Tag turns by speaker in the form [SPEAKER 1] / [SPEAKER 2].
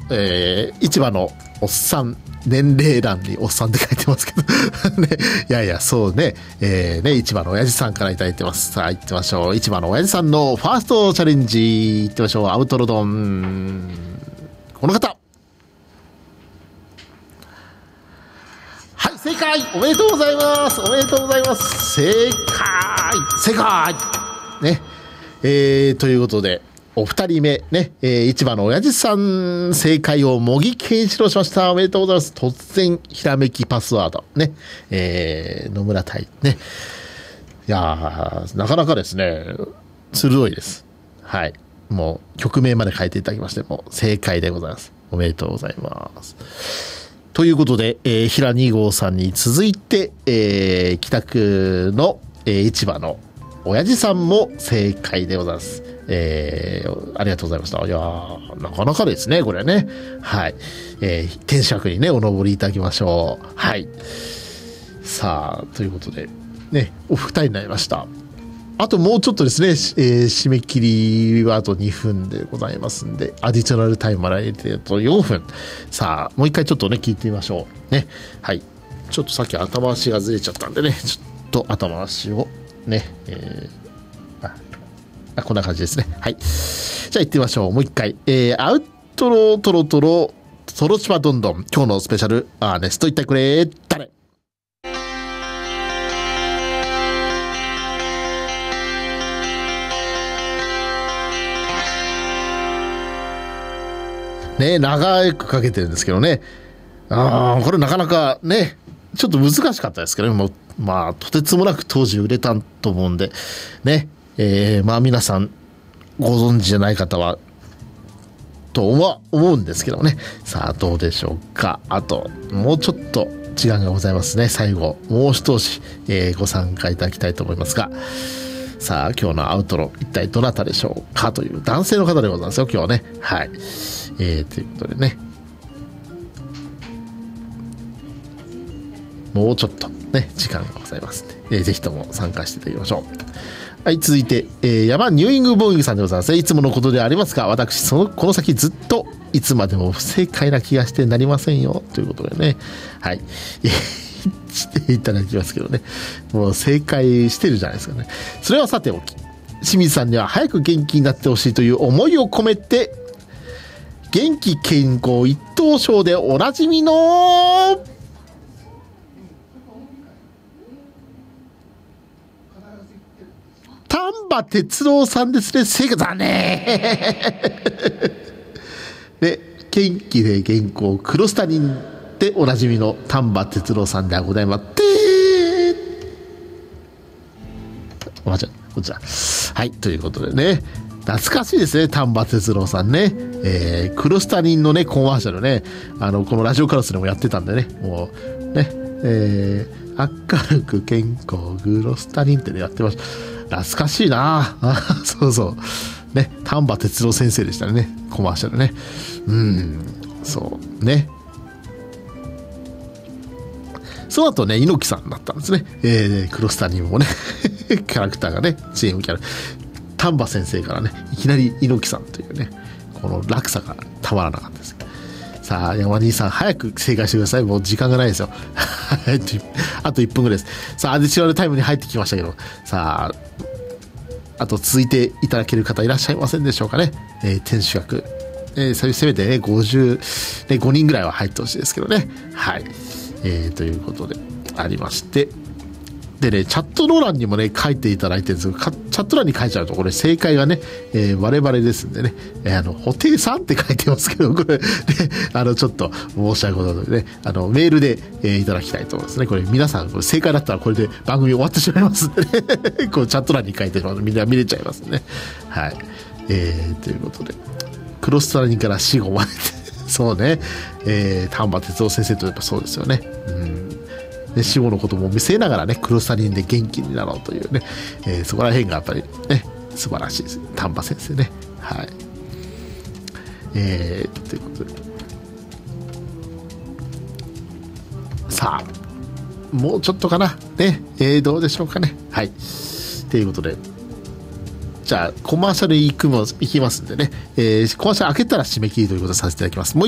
[SPEAKER 1] 市場のおっさん、年齢欄におっさんって書いてますけどね、いやいやそうね、市場の親父さんからいただいてます。さあ行ってみましょう。市場の親父さんのファーストチャレンジ行ってみましょう。アウトロドン、この方、はい、正解、おめでとうございます。おめでとうございます。正解ね、ということでお二人目ね、市場の親父さん正解を茂木健一郎しました。おめでとうございます。突然ひらめきパスワードね、野村隊ね、いやなかなかですね、鋭いです。はい、もう曲名まで書いていただきまして、もう正解でございます。おめでとうございます。ということで、平2号さんに続いて、北区の、市場の親父さんも正解でございます。ありがとうございました。いやなかなかですね、これね。はい。天守閣にね、お登りいただきましょう。はい。さあ、ということで、ね、お二人になりました。あともうちょっとですね、締め切りはあと2分でございますんで、アディショナルタイムまで入れてと4分。さあ、もう一回ちょっとね、聞いてみましょう。ね。はい。ちょっとさっき頭足がずれちゃったんでね、ちょっと頭足をね、こんな感じですね。はい。じゃあ行ってみましょう。もう一回。アウトロトロトロ、トロチバどんどん。今日のスペシャルアーネスト言ってくれ、誰？ね、長くかけてるんですけどね。これなかなかね、ちょっと難しかったですけどね。もうまあ、とてつもなく当時売れたと思うんで、ね。まあ皆さんご存知じゃない方はとは思うんですけどね。さあどうでしょうか。あともうちょっと時間がございますね。最後もう一押し、ご参加いただきたいと思いますが、さあ今日のアウトロ一体どなたでしょうかという男性の方でございますよ、今日はね。はい、ということでね、もうちょっとね時間がございますので、ぜひとも参加していただきましょう。はい、続いて、山ニューイングボーイングさんでございます。いつものことではありますが、私この先ずっといつまでも不正解な気がしてなりませんよということでね、はいしていただきますけどね、もう正解してるじゃないですかね。それはさておき、清水さんには早く元気になってほしいという思いを込めて、元気健康一等賞でおなじみの丹波哲郎さんですね。正解だねで、元気で健康クロスタリンでおなじみの丹波哲郎さんではございます。こちら、はい、ということでね、懐かしいですね、丹波哲郎さんね。クロスタリンのねコマーシャルね、このラジオカラスでもやってたんでね、もうね、明るく健康クロスタリンってねやってました。懐かしいなそうそうね、丹波哲郎先生でしたね、コマーシャルね。そうね。その後ね、猪木さんになったんですね。クロスタリンもねキャラクターがね、CM キャラ丹波先生からね、いきなり猪木さんというね、この落差がたまらなかったです。さあ山兄さん早く正解してください。もう時間がないですよあと1分ぐらいです。さあアディショナルタイムに入ってきましたけど、さああと続いていただける方いらっしゃいませんでしょうかね。天守閣、せめてね5人ぐらいは入ってほしいですけどね。はい、ということでありまして、でね、チャット欄にもね書いていただいてるんですけど、チャット欄に書いちゃうとこれ正解がね、我々ですんでね、布袋さんって書いてますけど、これねちょっと申し訳ございませんね。メールで、いただきたいと思いますね。これ皆さんこれ正解だったらこれで番組終わってしまいますんでねこうチャット欄に書いてるのみんな見れちゃいますね。はい、ということでクロストラニンから死後までそうね、丹波哲郎先生とやっぱそうですよね。ね、死後のことも見せながらね、クロスタリンで元気になろうというね、そこら辺がやっぱりね素晴らしいです、丹波先生ね。はい、ということで、さあもうちょっとかなね、どうでしょうかね。はい、ということで、じゃあコマーシャル行きますんでね、コマーシャル開けたら締め切りということでさせていただきます。もう